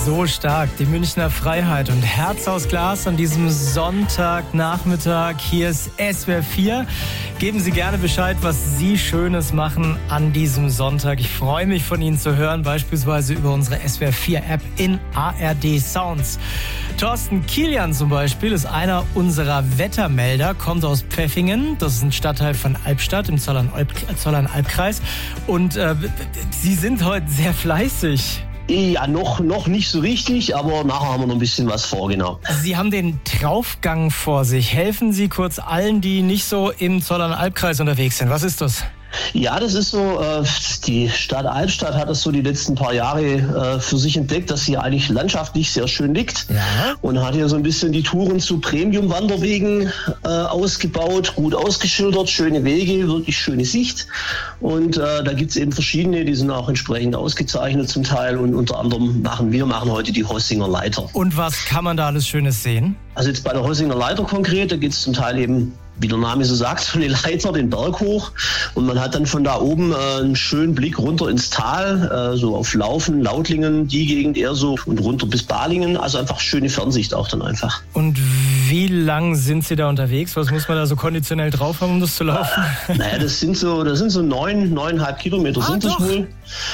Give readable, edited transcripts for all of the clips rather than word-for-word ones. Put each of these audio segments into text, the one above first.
So stark, die Münchner Freiheit und Herz aus Glas an diesem Sonntagnachmittag. Hier ist SWR 4. Geben Sie gerne Bescheid, was Sie Schönes machen an diesem Sonntag. Ich freue mich, von Ihnen zu hören, beispielsweise über unsere SWR 4 App in ARD Sounds. Thorsten Kilian zum Beispiel ist einer unserer Wettermelder, kommt aus Pfäffingen. Das ist ein Stadtteil von Albstadt im Zollern-Albkreis. Und Sie sind heute sehr fleißig. Ja, noch nicht so richtig, aber nachher haben wir noch ein bisschen was vor, genau. Sie haben den Draufgang vor sich. Helfen Sie kurz allen, die nicht so im Zollern-Albkreis unterwegs sind. Was ist das? Ja, das ist so, die Stadt Albstadt hat es so die letzten paar Jahre für sich entdeckt, dass sie eigentlich landschaftlich sehr schön liegt. Ja. Und hat hier so ein bisschen die Touren zu Premium-Wanderwegen ausgebaut, gut ausgeschildert, schöne Wege, wirklich schöne Sicht. Und da gibt's eben verschiedene, die sind auch entsprechend ausgezeichnet zum Teil. Und unter anderem machen heute die Hossinger Leiter. Und was kann man da alles Schönes sehen? Also jetzt bei der Hossinger Leiter konkret, da geht's zum Teil eben, wie der Name so sagt, so eine Leiter den Berg hoch und man hat dann von da oben einen schönen Blick runter ins Tal, so auf Laufen, Lautlingen, die Gegend eher so und runter bis Balingen, also einfach schöne Fernsicht auch dann einfach. Und wie lang sind Sie da unterwegs? Was muss man da so konditionell drauf haben, um das zu laufen? Naja, das sind so 9,5 Kilometer sind das wohl.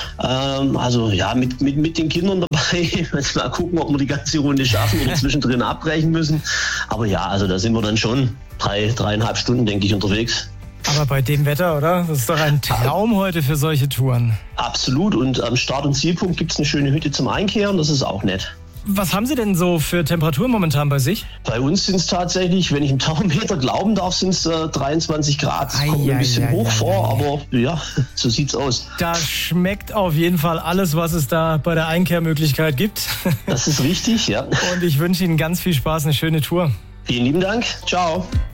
Also ja, mit den Kindern dabei, mal gucken, ob wir die ganze Runde schaffen oder zwischendrin abbrechen müssen. Aber ja, also da sind wir dann schon 3,5 Stunden, denke ich, unterwegs. Aber bei dem Wetter, oder? Das ist doch ein Traum heute für solche Touren. Absolut. Und am Start- und Zielpunkt gibt es eine schöne Hütte zum Einkehren. Das ist auch nett. Was haben Sie denn so für Temperaturen momentan bei sich? Bei uns sind es tatsächlich, wenn ich im Thermometer glauben darf, sind es 23 Grad. Das kommt ein bisschen hoch vor, aber ja, so sieht's aus. Da schmeckt auf jeden Fall alles, was es da bei der Einkehrmöglichkeit gibt. Das ist richtig, ja. Und ich wünsche Ihnen ganz viel Spaß, eine schöne Tour. Vielen lieben Dank. Ciao.